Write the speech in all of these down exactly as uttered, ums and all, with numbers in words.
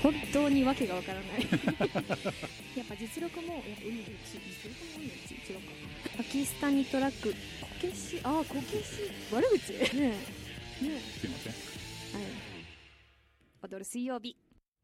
本当にわけがわからないやっぱ実力もやっぱ海のうち、実力も海のうち違うか。パキスタニトラックこけし、あーこけし悪口ねえねえすいません。 はい、踊る水曜日。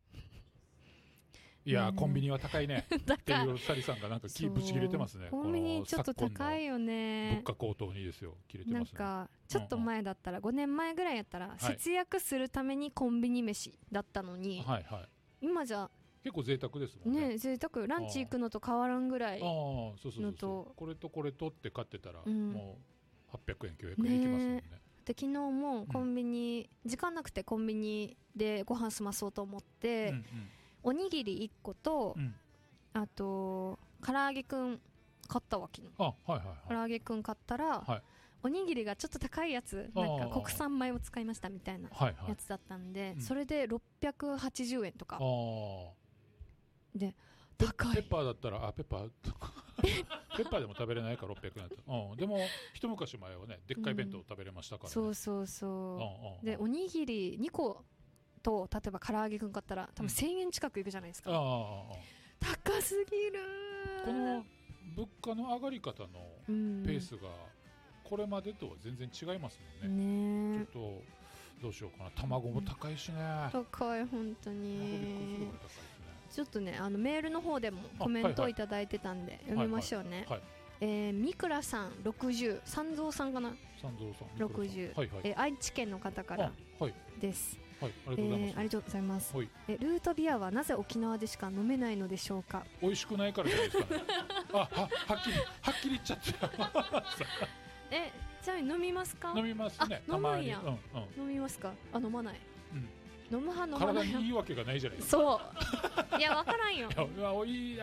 いやー、コンビニは高いねって高いいうサリさんがなんか気ぶち切れてますね。 コンビニちょっと高いよね。 物価高騰にですよ、切れてなんますね。 かちょっと前だったら、ごねんまえぐらいやったら節約するためにコンビニ飯だったのに、 はいはい、 今じゃ結構贅沢ですもんね。 ね、贅沢、ランチ行くのと変わらんぐらい。 ああ、そうそうそうそう、これとこれとって買ってたら、うん、もうはっぴゃくえんきゅうひゃくえんいきますもんね。 で昨日もコンビニ、うん、時間なくてコンビニでご飯済まそうと思って、うんうん、おにぎりいっこと、うん、あと唐揚げくん買ったわけの。 あ、はいはいはい、 唐揚げくん買ったら、はい、おにぎりがちょっと高いやつ、なんか国産米を使いましたみたいなやつだったんで、はいはい、それでろっぴゃくはちじゅうえんとか、あで高い。 ペッパーだったら、あ、ペッパーペッパーでも食べれないからろっぴゃくえんだった、うん、でも一昔前はね、でっかい弁当食べれましたからね、 うん、そうそうそう、うんうん、でおにぎりにこと例えば唐揚げくん買ったら多分せんえん近くいくじゃないですか、うん、ああ高すぎる。 この物価の上がり方のペースがこれまでとは全然違いますもんね。ね、ちょっとどうしようかな。卵も高いしね、うん、 高い、本当に。ちょっとね、あのメールの方でもコメントをいただいてたんで、はいはい、読みましょうね。はいはい、えー、みくらさんろくじゅう、三蔵さんかな、 三蔵さんろくじゅう、はいはい、えー、愛知県の方からです。 はい、ありがとうございます。 はい、えー、ルートビアはなぜ沖縄でしか飲めないのでしょうか。 美味しくないからじゃないですかねあ、は、はっきりはっきり言っちゃったえ、じゃあ飲みますか。 飲みますね、 飲むんや、 うんうん、飲みますか。あ、飲まない、うん、飲む派飲まない体にいいわけがないじゃないですか。そういや、分からんよいや、 いや、いい